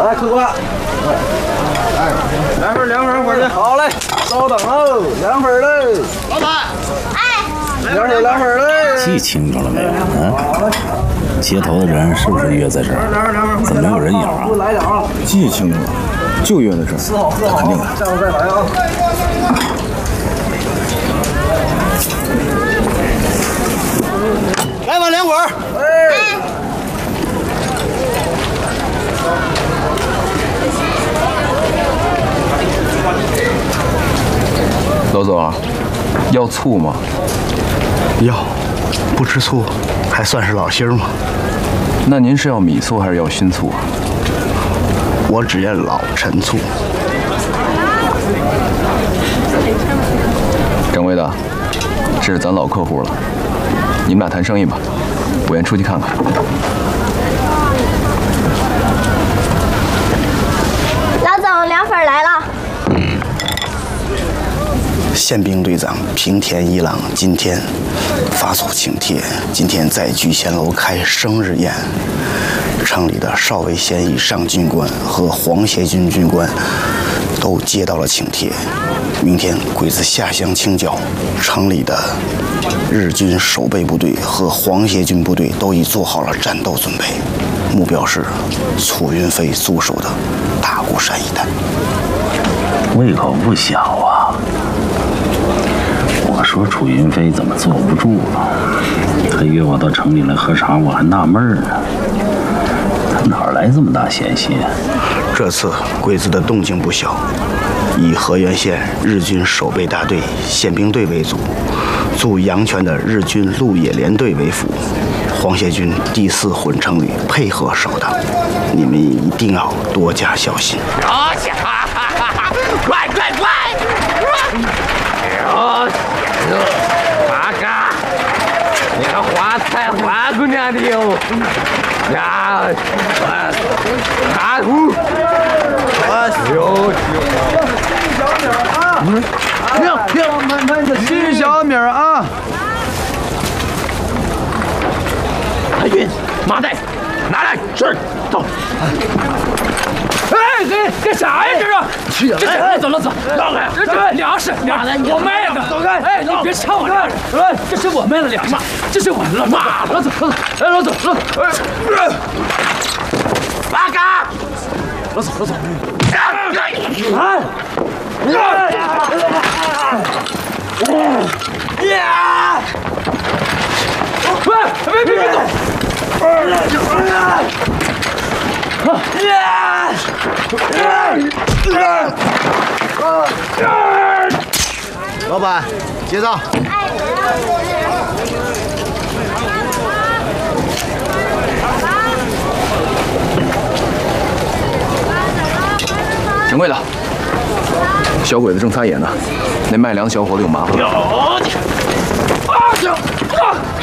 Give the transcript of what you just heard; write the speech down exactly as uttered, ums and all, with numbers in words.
来，客官。哎，两份，两份，伙计。好嘞，稍等喽，两份喽。老板。哎。两份，两份嘞。 记清楚了没有？啊？接头的人是不是约在这儿？怎么没有人影啊？ 来点啊！ 记清楚了，就约在这儿。 四号，四号，肯定来。下午再来啊。 来碗凉馆。哎。 老总，要醋吗？ 要，不吃醋还算是老星吗？ 那您是要米醋还是要熏醋啊？ 我只愿老陈醋。 掌柜的，这是咱老客户了。 你们俩谈生意吧，我先出去看看。 老总，凉粉来了。 宪兵队长平田一郎今天发出请帖，今天在聚贤楼开生日宴。城里的少尉县以上军官和皇协军军官都接到了请帖。明天鬼子下乡清剿，城里的日军守备部队和皇协军部队都已做好了战斗准备，目标是楚云飞驻守的大孤山一带。 胃口不小啊！我说楚云飞怎么坐不住了？他约我到城里来喝茶，我还纳闷呢。他哪来这么大闲心？ 这次鬼子的动静不小。 以河源县日军守备大队宪兵队为主，驻阳泉的日军鹿野联队为辅，皇协军第四混成旅配合守挡，你们一定要多加小心。 好家伙，快快快！好，八嘎，你看花菜花姑娘的哟，呀，大虎，我有。 嗯，停停，慢慢的，徐小米啊！ 海云，麻袋，拿来，是，走。 哎，给干啥呀？这是？ 去呀！ 哎，走了走， 让开！ 这这粮食，粮食，我卖的。 走开！ 哎，你别抢我粮食！哎，这是我卖的粮食，这是我的粮食。老总，老总，哎，老总，老总，哎， 八嘎！ 老总，老总， 哎！ 呀！喂，别别别走！ 老板，结账。 掌柜的。 小鬼子正擦野呢，那卖粮小伙子有麻烦。 有你！啊！行啊！